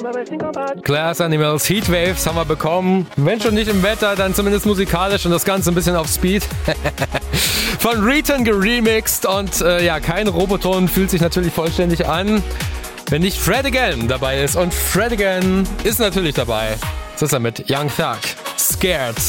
Glass Animals, Heatwaves haben wir bekommen. Wenn schon nicht im Wetter, dann zumindest musikalisch und das Ganze ein bisschen auf Speed. Von Return geremixed und kein Roboton fühlt sich natürlich vollständig an, wenn nicht Fred Again dabei ist. Und Fred Again ist natürlich dabei. Das ist er mit Young Thug. Scared.